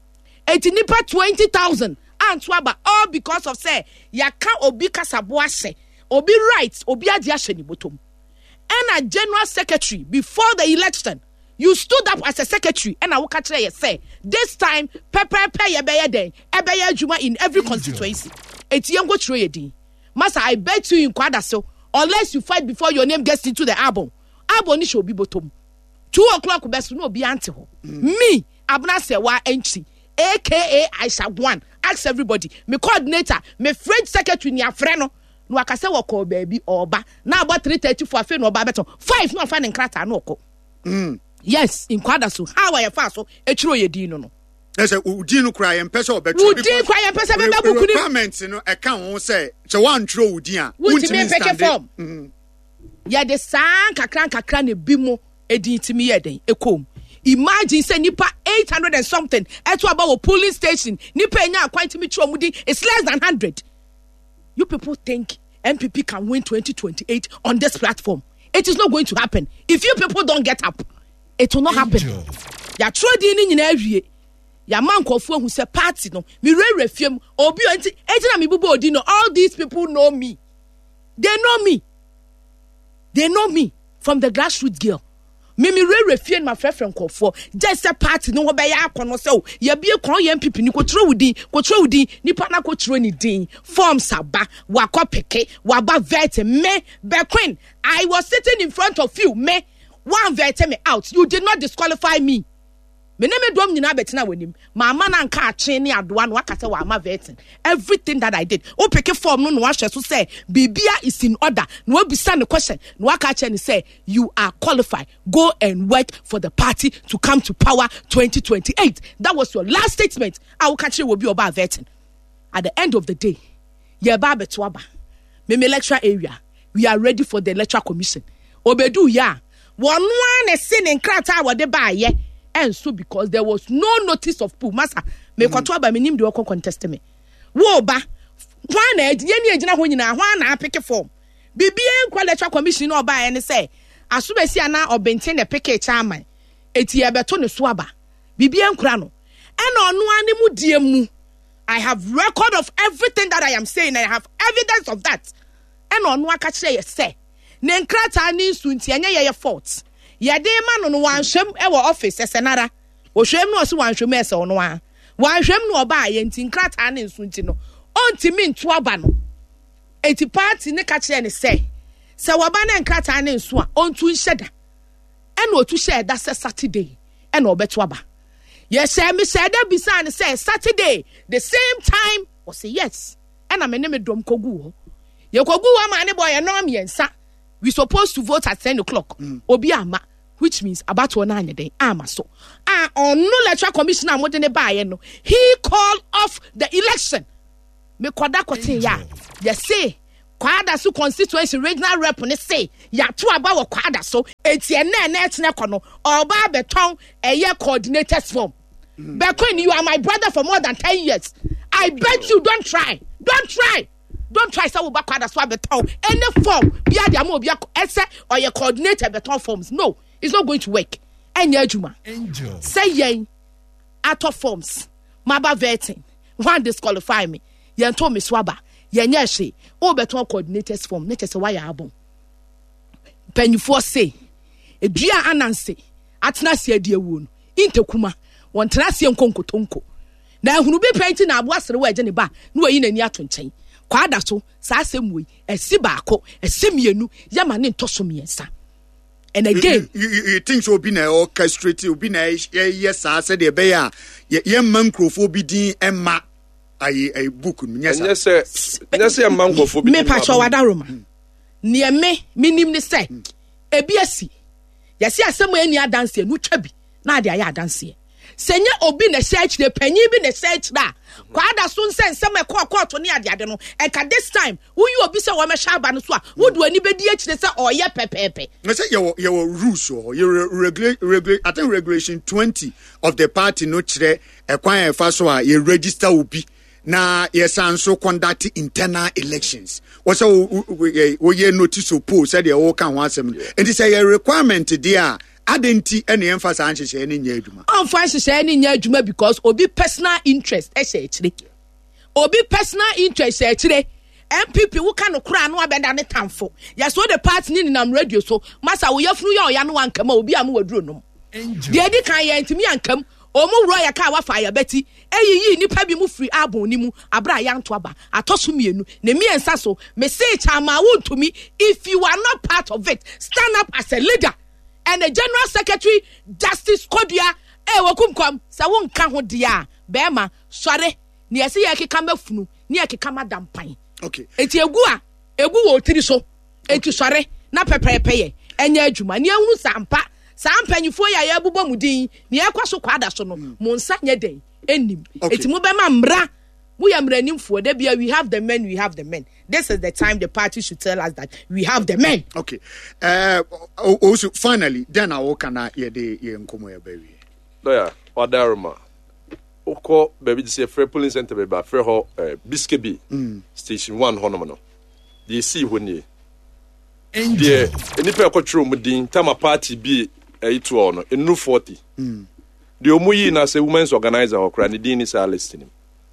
Speaker 5: 20,000 and twaba all because of say yaka obi kasaboa se obi rights obi adiashe ni bottom and a general secretary before the election you stood up as a secretary and I will catch you say this time pay ye beye den ebeye adwuma in every constituency etiyengo tro din master I bet you in kwada so unless you fight before your name gets into the album ni should be bottom 2:00 best no be ante ho me abna se wa enchi aka Aisha One. Ask everybody. Me coordinator, me French secretary ni afreno. No akase wako baby oba. Na about 3:30 for afa no oba beto. 5 no afa nkrata no ko. Yes, in kwada so. How are you fast so? Echiro ye din no.
Speaker 1: Yes, udi no cry and pesa obeto.
Speaker 5: Udi cry and pesa be buku ni.
Speaker 1: Comments no e kan won say che wan tro udi a.
Speaker 5: Wuti me peke form. Ya de san kakra ne bimo edin timi ye den ekom. Imagine say nipa 800 and something eto about police station nipa enya kwant me chomudi is less than 100. You people think MPP can win 2028 on this platform? It is not going to happen. If you people don't get up, it will not happen. Ya trodi ni nyina awie. Ya man kofo hu say party no me refiem obi enti na me bubo odi no all these people know me. They know me from the grassroots girl. Me refien my friend kofo just a party no be ya akono so ya bie kon ya MPP ni kotro wudi nipa na kotro ni din form saba wakopeke waba vet me Bequin. I was sitting in front of you me one vet me out. You did not disqualify me. Me name dom nyina betina wanim mama na nka ache ni adoa no akase wa ama vetting everything that I did o pick form no ahwe so say bibia is in order no obisa the question no aka ache ni say you are qualified, go and work for the party to come to power 2028. That was your last statement. I will catch you will be about vetting. At the end of the day ye ba betwaba me lecture area we are ready for the electoral commission obedu ya one sin in krata wa de ba ye. And so because there was no notice of pool, massa, me kwatwa ba menim de okon contest me. Wo ba, hwan na ye agina ho nyina, hwan na pick form. Bibie nkwa electoral commission no ba ene say, asubesi ana obenten the pick chairman. Eti ye beto ne so aba. Bibie nkura no. Ena ono ani mu die mu. I have record of everything that I am saying. I have evidence of that. Ena ono aka kire ye say, ne nkrata ni nsunti enye ye fault. Yade man no wanhwem e wo office esenara ohwem no so wanhwem ese ono a wanhwem no oba ye nti nkrata na nsunti no ontimi nto aba no eti party ne ka kire ne se woba na nkrata na nsu a ontu nheda e na otu sheda se Saturday e na obeto aba ye say me sheda bisa ne say Saturday the same time o say yes e na me ne me dom kogu ho ye kogu wa ma ne boy no miensa. We supposed to vote at 10 o'clock. Obi ama.
Speaker 9: which means about one anya den amaso on no electoral commissioner mo de ne bae no he called off the election me kwada kote ya say kwada so constituency regional rep ne say ya to aba wo kwada so etie na etne kono oba beton eye coordinators form Bekwen, you are my brother for more than 10 years. I bet you don't try so bakwada so beton any form bia dia mo bia ese or your coordinator beton forms. No, it's not going to work. Enya adwuma say yen out of forms maba vetting one disqualify me yen to me swaba yen hye o beton coordinators form na chese why abon penifo say edua ananse atena se ade awu no intekuma won tena se nkonkotonko na ehunu bi penti na abo asere wa agye ne ba na wayi nani ato nkyɛn kwada so saa asɛm wei esi baako esi mienu yama ne ntoso miensa. And again,
Speaker 1: you think so? Be na orchestrated, be na yes, I said the bear, ye mangrove for bidding Emma. A book, yes,
Speaker 8: a mangrove for
Speaker 9: me, Pacho Wadaruma. Near me, minim the say, a BSC. Yes, yes, somewhere near dancing, no chubby, now they are dancing. Senya obi na search the penny be na search da kwada so nsen sem ekọ to ne ade ade no eka this time wo you obi se wo me shaba no so a wo do ani bedi akire se oye pepepe
Speaker 1: na say your rules or your regulate I think regulation 20 of the party no kire ekwan efa so a you register obi na yes and so conduct internal elections what so we ye notice of poll said the all kan one asem and this a requirement there adenti any emphasis on any nya adwuma
Speaker 9: on fancy any nya adwuma because obi personal interest obi personal interest MPP who can kura no abenda ne tamfo yes so the party ni nam radio so masa wo yafunu ya oya no ankama obi am waduro no de edi kan ya ntimi ankam omo wuro ya ka wa fa ya beti eyiyi nipa bi mu free abon ni mu abra ya nto aba atoso mienu ne miensa so me say chama wontumi if you are not part of it stand up as a leader. And the General Secretary Justice Kodia wakumkom sa won kan ho dia bema sore ne yesi ye keka mafunu ne ye keka madampan
Speaker 1: okay
Speaker 9: eti egu wo tiri so eti sore na pepepe ye enya adwuma ne ehunu sampa nyifo ya ya bubọ mudin ne ye kwaso kwada so no mo nsa nye den enim eti mo bema mra we have the men. This is the time the party should tell us that we have the men.
Speaker 1: Okay. Also, finally, then I walk and ye nkomo ya baby.
Speaker 8: Yeah, Wadaruma. Oko baby this a free polling center baby free ho Biskebi station 1 honomono. They see when ye. The nipa kwatro mudin tama party bi itu ono enu 40. The omuyi na say women's organizer okra ni din is listening.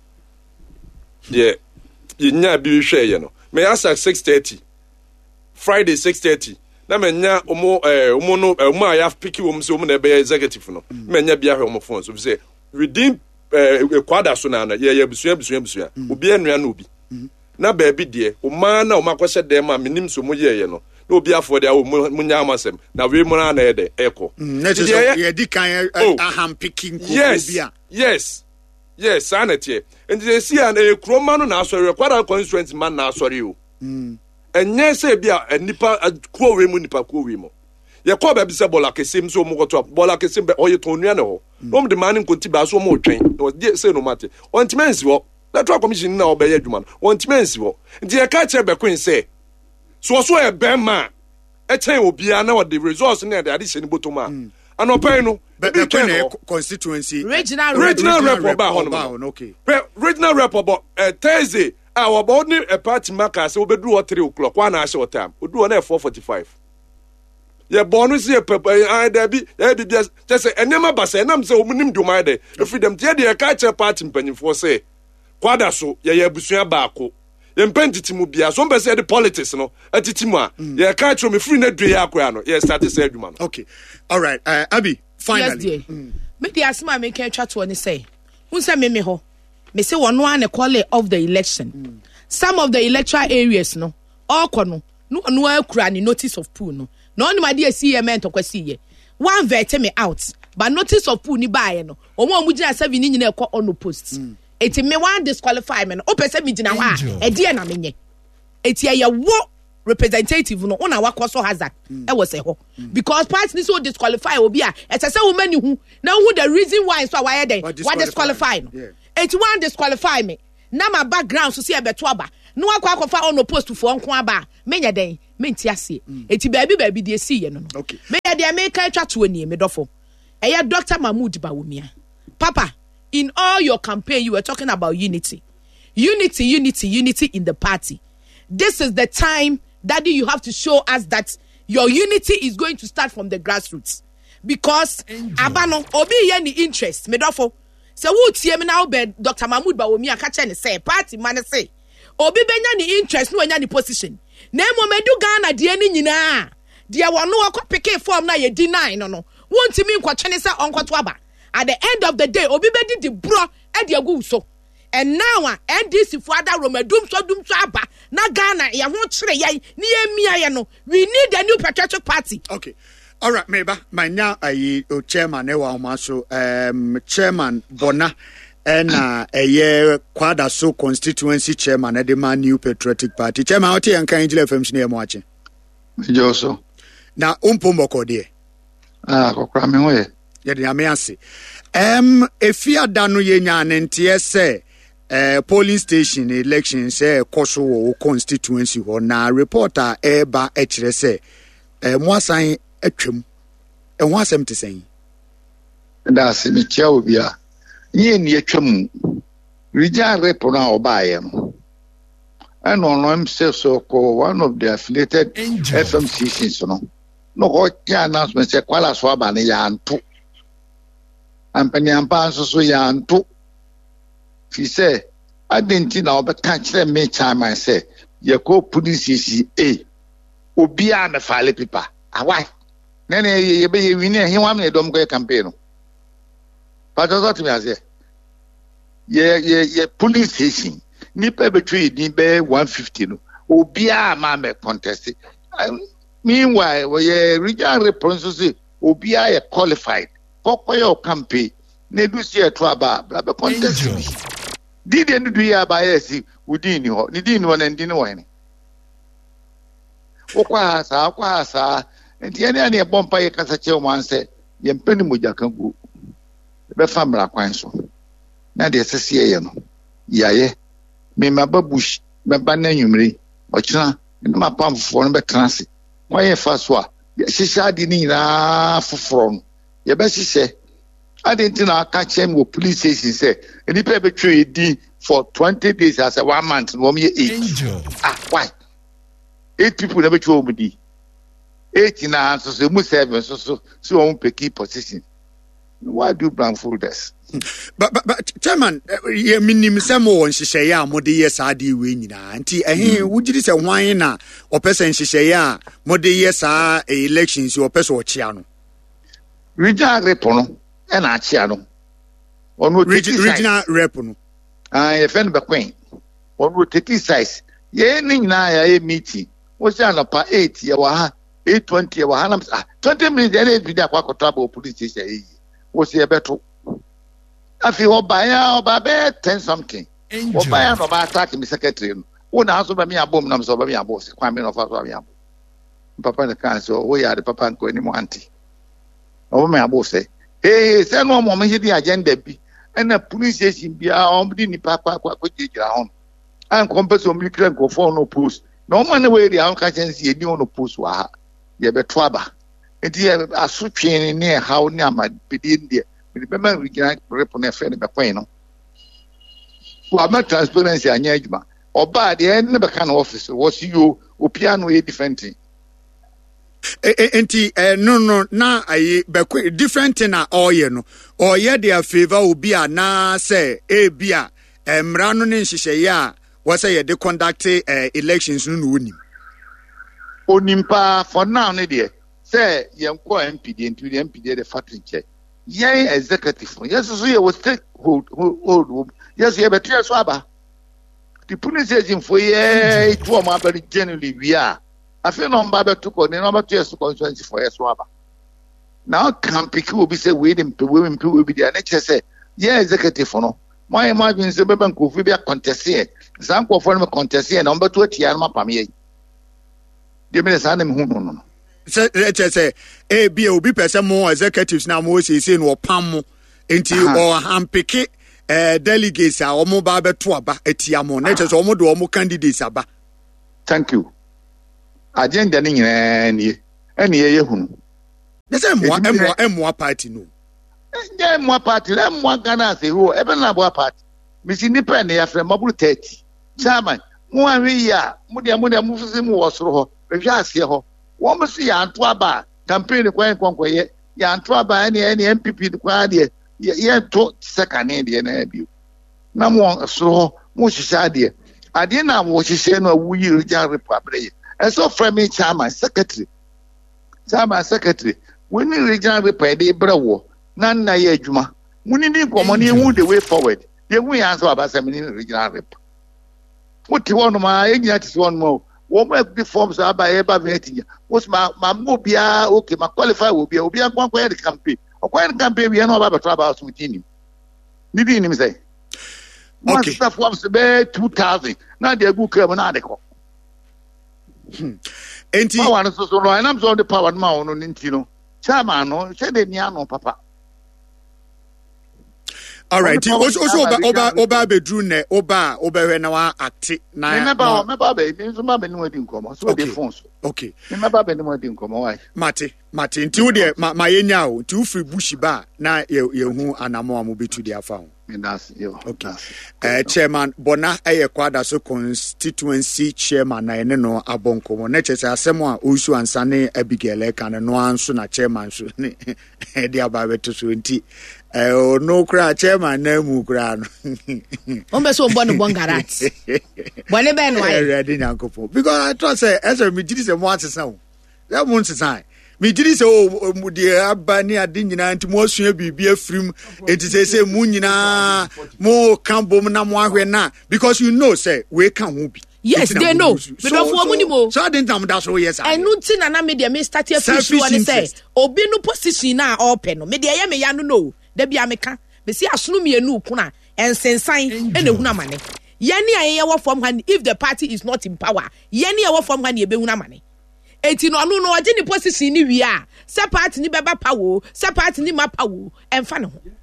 Speaker 8: Yeah, you nya be share you know. Me ask 6:30. Friday 6:30. Na me nya omo no I have picky wo so na be executive no. Me nya bia hwe omo phone so say within kwada so na ye busua. Obi anua na obi. Na ba bi de o ma na o makwose dem ma menim so mo ye no. Na obi afọ de a mo nya amasem. Na we mo na e de eko.
Speaker 1: Na je ye di kan aham picking ko bia. Yes, sanity. And they see an a cromano na sorry, quite a constituency man na sorry. And yes, be a nipa a quo nipa quo. Your cob be bola kesim so mo to bola kesim be oye toniano. No demanding contiba so more train. No say no matter. On timensi wo. Electoral commission na obey adwuma. On timensi wo. The catcher be queen say. So a bema. E chen obi na what the results na the addition bottom. And no constituency
Speaker 9: regional
Speaker 8: rep about
Speaker 1: okay
Speaker 8: regional rep about Thursday our body a party marker so be do 3 o'clock one hour short time we do on 4:45 yeah bonus here there be just say enema ba say nam say omunim do my dey if them tie dey catch party mpanyimfo say kwada so ye abusua baako ye mpentiti mu bia so mpese the politics no atiti mu a ye catch me free na due akwa no ye start say adwuma no
Speaker 1: okay all right Abi finally
Speaker 9: yes me dey asma me can twa to ni say unsa me ho me say one one call of the election some of the electoral areas no all kono no akura ni notice of pool no only my dear see men to kwasi ye one vet me out but notice of pool ni buy no omo gina 7 ni nyina ekọ on post eti me one disqualify me no o pese me gina ho a e die na menye eti ye wo representative no una wakɔ so hazard was a ho because party ni so disqualify obi a ɛsɛ sɛ woman hu na hu the reason why so why dey what disqualify no 81 disqualify me na my background so see ebeto aba no akwa on post for nko aba menya den menti ase eti baabi de see ye no
Speaker 1: okay
Speaker 9: meya de America twa to ani me dofo eya Dr. Mahmoud Bawumia papa in all your campaign you were talking about unity in the party. This is the time, Daddy, you have to show us that your unity is going to start from the grassroots. Because abano obi any interest medofo se wo tie me na obe Dr. Mahmoud Bawumia ka che ne say party man say obi benya ni interest no anya ni position na emo medu Ghana de ani nyina de wono akọ pick form na ye deny no wonti mi nkwa twene se onkoto aba at the end of the day obi bedi the bro e de agu so. And now, NDC for other Romadum so aba na Ghana ya ho kire yan ni emia no. We need a new patriotic party.
Speaker 1: Okay. All right, meba. My now chairman ewa maso chairman Bona and Kwada so constituency chairman at the new patriotic party. Chairman oti an kan jile FM shine mo ache.
Speaker 10: Joso.
Speaker 1: Na umpomoko de.
Speaker 10: Kokra me ho ye.
Speaker 1: Ye de ame ase. Efia danu ye nya ntie se polling station election say koso wo constituency ho na reporter eba ekire say mo asan atwam ho asem te sen
Speaker 10: da se mi chia obi a ye ni atwam regional rep na obaye no and on himself so called one of the affiliated FMCCs no ho ya announcement say kwala so aba ne ya nto ampani ampa so ya nto fi say adenti na obeka kire me chairman say ye ko police obi a na file paper awai nene ye be ye wini he wa me dom go campaign no but what me say ye police station ni pe between ni be 150 no obi a ma me contest meanwhile ye regional representative obi a qualified your campaign ne do see to aba bla be contest did end do ya ba yes within ho ni din ho na ndin ho ne okwa asa enti ene ne bompa ye kasa che o manse ye mpeni moja kan gu be famra kwan so na de sese ye no yaye me mababush me bananyumre ochina ne mapam fofo no be transi why ye fa so a shisha di ni na foforo no ye be shishe adentina catch him with police station say any people betray for 20 days as a 1 month no me 8 why 8 people never show me 8 na so mu 7 so on pick position why do blindfold this
Speaker 1: but chairman ye minim samo won hihye ya mode ye saade we nyina nti ehe wugiri se hwan na opesen hihye ya mode ye sa elections opese ochia no
Speaker 10: regional rep no and achia no onu
Speaker 1: regional rep no
Speaker 10: ye fen be queen onu take size ye ni nyina ya meeting wo se anopa 8 ye wa ha 8:20 ye wa ha na 20 minutes ye na bi da kwa kotaba police station yi wo se ye beto afi oba be 10 something oba ya no ba attack me secretary no wo na aso ba me abom na so ba me abom se kwa me no fa so ba me abom papa ne kan so wo ya de papa nko ni mo anti o me abom se say no mo me di agenda bi na police station bia o di ni papa kwa jigira hon an kompeso mi kran ko phone no post no man we ri an ka chance ye di on post wa ha ye be to aba enti asotwe ni how ni amabidi ndi me be man regional rep na fe ne be kwen no wa ma transparency anya adwuma oba de ne be kan office was you opiano e different
Speaker 1: enti no na ayi be different na oye no oye their favor obi a na say e bia emra no ne nhihye ya wo say ye de conduct elections no wonim
Speaker 10: onimpa for now ne de say ye nko MPD enti the MPD the factory check ye executive yes so ye was take hold yes ye better so aba the police agent for ye to am about generally we are I feel number to call the number 2 constituency for so aba now can pick will be say women will be the next say yeah executive for no my imagine say be ban ko fi be contest here san ko for me contest here number 2 tia ma pam ye de me sa na me hu no
Speaker 1: say be obi person more executives na mo say no pam mo enti o hampeke delegates a omo ba beto aba etia mo na say omo de omo candidates aba.
Speaker 10: Thank you. Agenda ni nyina ni ene ye hunu.
Speaker 1: Say mo party no.
Speaker 10: Yeah, mo party, mo Ghana say ho ebe na bo party. Me si ni pen ya frem maburu 30. Chairman, mo anwi ya, mo de mo fisi mo wosoro ho. Ehwa ase ho. Wo mo si ya anto aba campaign kwan ye. Ya anto aba ene MPP kwa de. Ye to second de na bi. Na mo soro ho, mo hihya de. Ade na wo hihye no wuyi regional republic. And so from me chairman secretary. We need regional republic de brawo. Nan na ye adwuma. Muni ni komoni hu the way forward. Ye hu answer about me regional rep. What you want ma engineer is one more. Wo mo be forms aba e ba vetin. Wos ma mo bia okay ma qualify wo bia obi an kwa the campaign. Okwa the campaign we no ba betra about within. Ni bi ni me say. Okay. Stuff forms be 2000. Na dey go kram na dey ko.
Speaker 1: Enti
Speaker 10: power no so no and I'm so the power ma ono nti no. Chairman no say the nia no papa.
Speaker 1: All right. Also oba bedru ne oba we na wa act na.
Speaker 10: Remember be so ma be no adi nkomo. So dey phones.
Speaker 1: Okay.
Speaker 10: Remember be no adi nkomo why?
Speaker 1: Mate nti wo de ma yenya o nti wo free bush ba na ye hu anamo amu betu dia fa ho. Okay. Chairman Bona Kwada so constituency chairman na ene no abonkomo na chese asemo a osu ansane Abigail kan no anso na chairman so ne de ababeto so nti no kra chairman na mu kra no
Speaker 9: ombe so mbo no bongarat bone be no ai
Speaker 1: ready nyankopon because I trust say as me did say mo atesa o that won't say me did say o de abani ade nyina nti mo asua bibia frim enti say mu nyina mo kan bom na mo ahwe na because you know say we can ho bi.
Speaker 9: Yes, they know.
Speaker 1: So I didn't tell them that's all yes.
Speaker 9: I know tin na me dey start here fish one say obi no position na open no me dey ya me ya no da bia me ka me see asono mienu ko na ensensan e na hu na mane yani aye wo from hand if the party is not in power yani aye wo from hand e be hu na mane enti no no oje ni position ni wi a se party ni beba power se party ni ma power emfa ne ho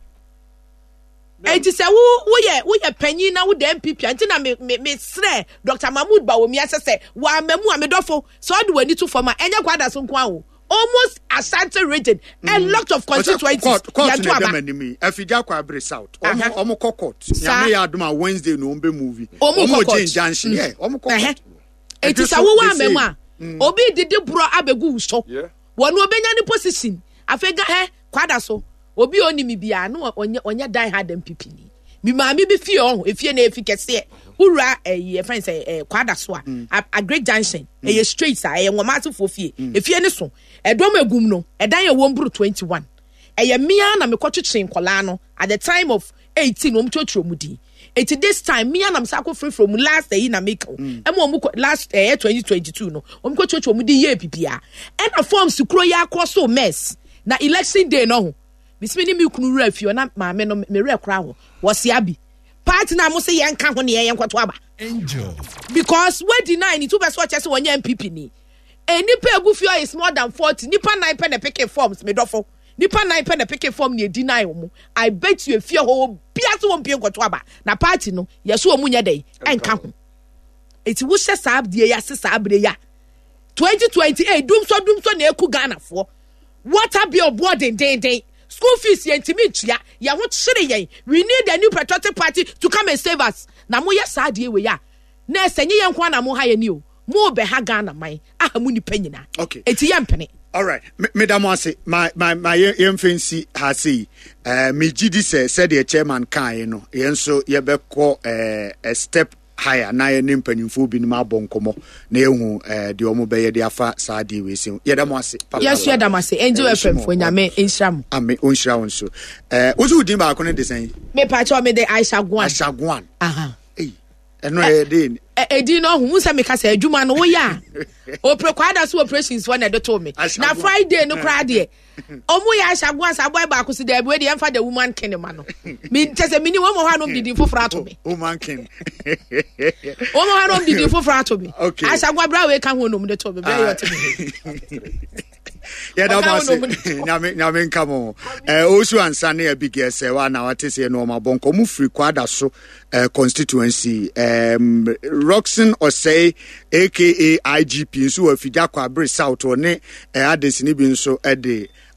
Speaker 9: enti se wo ye panyin na wo de MPP anti na me sre Dr. Mahmoud Bawomi asese wa mamu amedofo so do wani to forma enya kwada so nko awo almost Asante region a lot of constituencies
Speaker 1: ya to aba afija kwa Abre South omo court nyame ya aduma Wednesday no mbe movie omo junction omo court
Speaker 9: enti se wo wa mamu a obi didi bro abegu so wono obenya ni position afega kwada so obi oni mi bia no onye die hard MPP ni mi maami bi fie on efie na efikese ura friend say kwada so a great junction straight say nwomatu fo fie efie ne so edom egum no edan ye womburu 21 mia na mekotwetwe nkola no at the time of 18 omtwetwe mudi it this time mia na msako free from last year na make last 2022 no omkotwetwe mudi ye pipia and a form sukro ya akwoso mess na election day no bisimi mi kunu rafio na maame no me rekra ho wosi abi party na mo se yenka ho ne yenkwato aba
Speaker 6: angel
Speaker 9: because we deny ni two person chese wonya MPP ni enipa egufio is more than 40 nipa 9 pen the picket forms me dofo nipa 9 pen the picket form ni deny omo I bet you efie ho bia so won nkwato aba na party no yeso omu nya dai enka ho eti wo hye saab die ya se saabre ya 2028 dum so na eku Ghana fo water bill board den school fees yentimi tua ya ho kyere yen we need a new patriotic party to come and save us na mo yesa de we ya na esenye yen kwa na mo ha ye ni o mo be ha Ghana man aha mu ni panyina
Speaker 1: okay
Speaker 9: eti yempene
Speaker 1: all right madam ase my yemfensi ha sei me gidi said the chairman kan no yen so ye be ko a step higher na ye nimpanimfo bi ma bonkomo na ehu de omo be ye de afa saadi we se ye da mo ase
Speaker 9: yes ye da mo ase angel fm fo nyame enhram
Speaker 1: ame onhira won so ozu din ba ko ne design
Speaker 9: me pa cho me de Aisha Gwan
Speaker 1: aha eno ye din
Speaker 9: edi no hu se me ka se adwuma no wo ya o prekwada so operations for na de to me na Friday no kra de Omu ya shagwa saboy ba kusi de we dey emfa the woman king ma no. Me tese me ni wo mo ha no didi foforo ato me.
Speaker 1: Woman king.
Speaker 9: Wo mo ha no didi foforo ato me.
Speaker 1: Okay.
Speaker 9: Ashagwa bra we ka ho no me de to be very hot me.
Speaker 1: Yeah, that was Nyame nkamo. Also ansane a big yes wa na wate se no ma bonko mu free kwada so constituency Roxon Osei aka IGP so afija kwa Bre South one adesini bi nso de